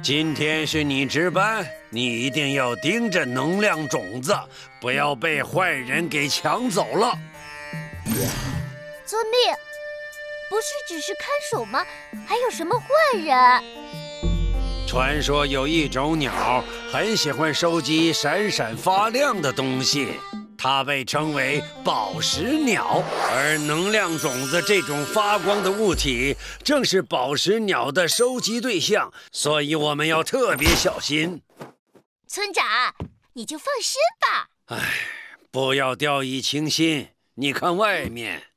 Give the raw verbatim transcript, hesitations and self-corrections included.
今天是你值班，你一定要盯着能量种子，不要被坏人给抢走了。 遵命。不是只是看守吗？还有什么坏人？ 传说有一种鸟很喜欢收集闪闪发亮的东西，它被称为宝石鸟。而能量种子这种发光的物体，正是宝石鸟的收集对象，所以我们要特别小心。 村长，你就放心吧。 唉，不要掉以轻心。你看外面。